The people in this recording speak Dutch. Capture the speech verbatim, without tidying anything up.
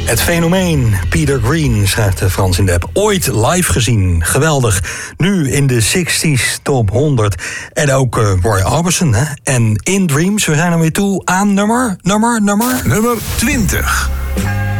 Het fenomeen Peter Green, schrijft Frans in de app. Ooit live gezien. Geweldig. Nu in de zestig's top honderd. En ook uh, Roy Orbison. Hè? En In Dreams. We zijn er weer toe aan nummer, nummer, nummer... Nummer twintig.